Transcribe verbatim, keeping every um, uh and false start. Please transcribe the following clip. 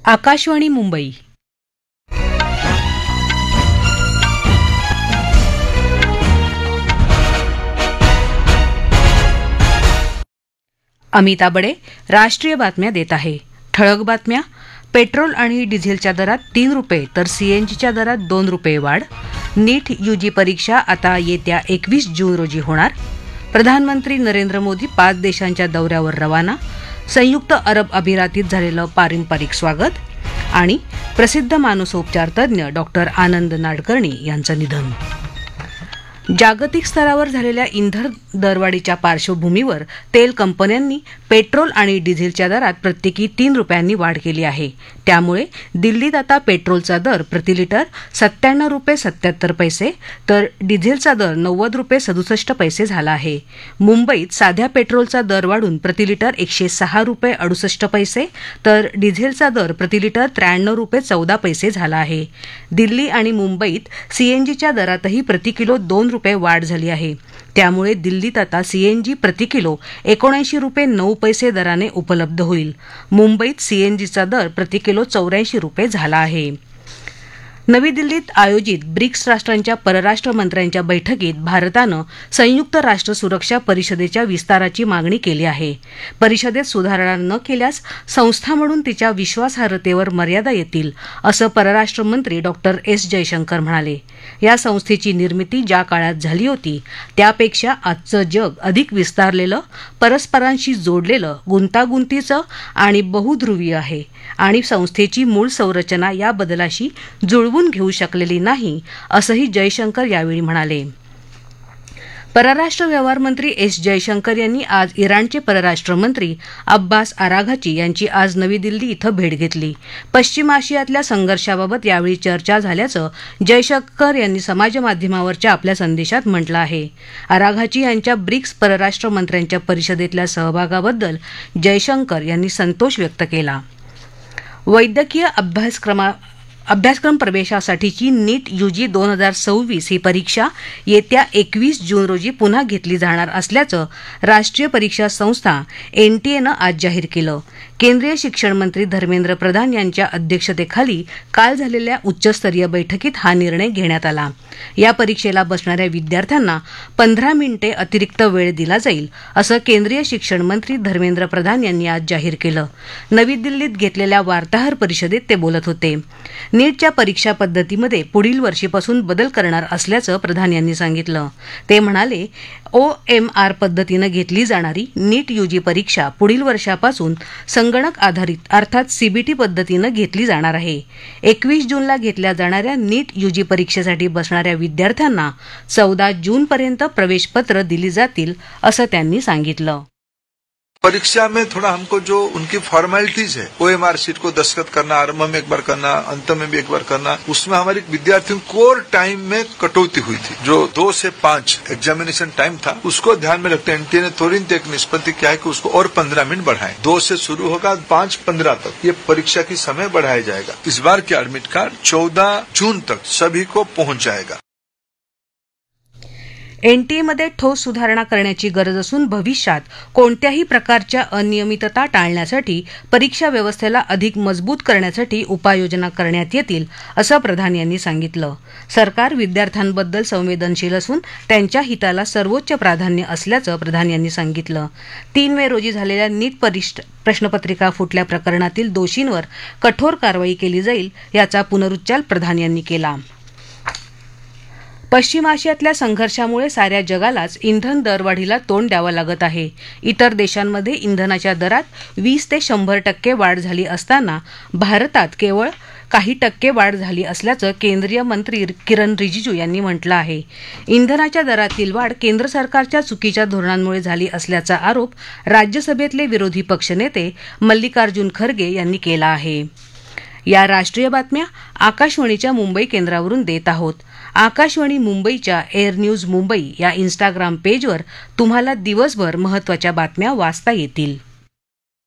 आकाशवाणी मुंबई. अमिता बडे राष्ट्रीय बातम्या देत आहे. ठळक बातम्या. पेट्रोल आणि डिझेलच्या दरात तीन रुपये तर सीएनजीच्या दरात दोन रुपये वाढ. नीट यूजी परीक्षा आता येत्या एकवीस जून रोजी होणार. प्रधानमंत्री नरेंद्र मोदी पाच देशांच्या दौऱ्यावर रवाना. संयुक्त अरब अमिरातीत झालेलं पारंपरिक स्वागत. आणि प्रसिद्ध मानसोपचार तज्ज्ञ डॉक्टर आनंद नाडकर्णी यांचं निधन. जागतिक स्तरावर झालेल्या इंधन दरवाढीच्या पार्श्वभूमीवर तेल कंपन्यांनी पेट्रोल आणि डिझेलच्या दरात प्रत्येकी तीन रुपयांनी वाढ केली आहे. त्यामुळे दिल्लीत आता पेट्रोलचा दर प्रतिलिटर सत्त्याण्णव रुपये सत्याहत्तर पैसे तर डिझेलचा दर नव्वद रुपये सदुसष्ट पैसे झाला आहे. मुंबईत साध्या पेट्रोलचा दर वाढून प्रतिलिटर एकशे सहा रुपये अडुसष्ट पैसे तर डिझेलचा दर प्रतिलिटर त्र्याण्णव रुपये चौदा पैसे झाला आहे. दिल्ली आणि मुंबईत सीएनजीच्या दरातही प्रतिकिलो दोन रुपये वाढ झाली आहे. त्यामुळे दिल्लीत आता सीएनजी प्रतिकिलो एकोणऐंशी रुपये नऊ पैसे दराने उपलब्ध होईल. मुंबईत सीएनजीचा दर प्रतिकिलो चौऱ्याऐंशी रुपये झाला आहे. नवी दिल्लीत आयोजित ब्रिक्स राष्ट्रांच्या परराष्ट्र मंत्र्यांच्या बैठकीत भारतानं संयुक्त राष्ट्र सुरक्षा परिषदेच्या विस्ताराची मागणी केली आहे. परिषदेत सुधारणा न केल्यास संस्था म्हणून तिच्या विश्वासार्हतेवर मर्यादा येतील, असं परराष्ट्र मंत्री डॉक्टर एस जयशंकर म्हणाले. या संस्थेची निर्मिती ज्या काळात झाली होती त्यापेक्षा आजचं जग अधिक विस्तारलेलं, परस्परांशी जोडलेलं, गुंतागुंतीचं आणि बहुध्रुवीय आहे आणि संस्थेची मूळ संरचना या बदलाशी जुळवून घेऊ शकलेली नाही, असंही जयशंकर यावेळी म्हणाले. परराष्ट्र व्यवहार मंत्री एस जयशंकर यांनी आज इराणचे परराष्ट्र मंत्री अब्बास आराघची यांची आज नवी दिल्ली इथं भेट घेतली. पश्चिम आशियातल्या संघर्षाबाबत यावेळी चर्चा झाल्याचं जयशंकर यांनी समाजमाध्यमावरच्या आपल्या संदेशात म्हटलं आहे. आराघची यांच्या ब्रिक्स परराष्ट्र मंत्र्यांच्या परिषदेतल्या सहभागाबद्दल जयशंकर यांनी संतोष व्यक्त केला. वैद्यकीय अभ्यासक्रमा अभ्यासक्रम प्रवेशासाठीची नीट यूजी दोन हजार सव्वीस ही परीक्षा येत्या एकवीस जून रोजी पुन्हा घेतली जाणार असल्याचं राष्ट्रीय परीक्षा संस्था एनटीएनं आज जाहीर केलं. केंद्रीय शिक्षण मंत्री धर्मेंद्र प्रधान यांच्या अध्यक्षतेखाली काल झालेल्या उच्चस्तरीय बैठकीत हा निर्णय घेण्यात आला. या परीक्षेला बसणाऱ्या विद्यार्थ्यांना पंधरा मिनिटे अतिरिक्त वेळ दिला जाईल, असं केंद्रीय शिक्षण मंत्री धर्मेंद्र प्रधान यांनी आज जाहीर केलं. नवी दिल्लीत घेतलेल्या वार्ताहर परिषदेत ते बोलत होते. नीटच्या परीक्षा पद्धतीमध्ये पुढील वर्षीपासून बदल करणार असल्याचं प्रधान यांनी सांगितलं. ते म्हणाले, ओएमआर पद्धतीनं घेतली जाणारी नीट यूजी परीक्षा पुढील वर्षापासून संगणक आधारित अर्थात सीबीटी पद्धतीनं घेतली जाणार आहे. एकवीस जूनला घेतल्या जाणाऱ्या नीट यूजी परीक्षेसाठी बसणाऱ्या विद्यार्थ्यांना चौदा जूनपर्यंत प्रवेशपत्र दिली जातील, असं त्यांनी सांगितलं. परीक्षा में थोड़ा हमको जो उनकी फॉर्मेलिटीज है, ओएमआर शीट को दस्तखत करना, आरंभ में एक बार करना, अंत में भी एक बार करना, उसमें हमारे विद्यार्थियों कोर टाइम में कटौती हुई थी. जो दो से पांच एग्जामिनेशन टाइम था उसको ध्यान में रखते एनटीए ने तुरंत एक निष्पत्ति किया है कि उसको और पंद्रह मिनट बढ़ाएं. दो से शुरू होगा, पांच पंद्रह तक ये परीक्षा की समय बढ़ाया जाएगा. इस बार के एडमिट कार्ड चौदह जून तक सभी को पहुंच जाएगा. एनटीएमध्ये ठोस सुधारणा करण्याची गरज असून भविष्यात कोणत्याही प्रकारच्या अनियमितता टाळण्यासाठी परीक्षा व्यवस्थेला अधिक मजबूत करण्यासाठी उपाययोजना करण्यात येतील, असं प्रधान यांनी सांगितलं. सरकार विद्यार्थ्यांबद्दल संवेदनशील असून त्यांच्या हिताला सर्वोच्च प्राधान्य असल्याचं प्रधान यांनी सांगितलं. तीन मे रोजी झालेल्या नीट प्रश्नपत्रिका फुटल्या प्रकरणातील दोषींवर कठोर कारवाई केली जाईल, याचा पुनरुच्चार प्रधान यांनी केला. पश्चिम आशियातल्या संघर्षामुळे साऱ्या जगालाच इंधन दरवाढीला तोंड द्यावं लागत आहे. इतर देशांमध्ये इंधनाच्या दरात वीस ते शंभर टक्के वाढ झाली असताना भारतात केवळ काही टक्के वाढ झाली असल्याचं केंद्रीय मंत्री किरण रिजिजू यांनी म्हटलं आहे. इंधनाच्या दरातील वाढ केंद्र सरकारच्या चुकीच्या धोरणांमुळे झाली असल्याचा आरोप राज्यसभेतले विरोधी पक्षनेते मल्लिकार्जुन खरगे यांनी केला आहे. या राष्ट्रीय बातम्या आकाशवाणीच्या मुंबई केंद्रावरून देत आहोत. आकाशवाणी मुंबईच्या एअर न्यूज मुंबई या इन्स्टाग्राम पेजवर तुम्हाला दिवसभर महत्त्वाच्या बातम्या वाचता येतील.